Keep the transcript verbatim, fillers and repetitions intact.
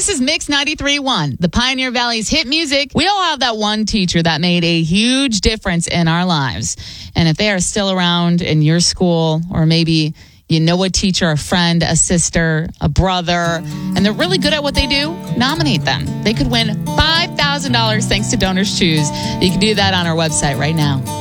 This is Mix ninety-three point one, the Pioneer Valley's hit music. We all have that one teacher that made a huge difference in our lives. And if they are still around in your school, or maybe you know a teacher, a friend, a sister, a brother, and they're really good at what they do, nominate them. They could win five thousand dollars thanks to Donors Choose. You can do that on our website right now.